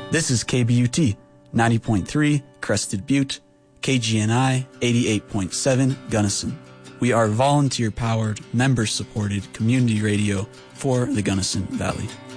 This is KBUT 90.3 Crested Butte, KGNI 88.7 Gunnison. We are volunteer-powered, member-supported community radio for the Gunnison Valley.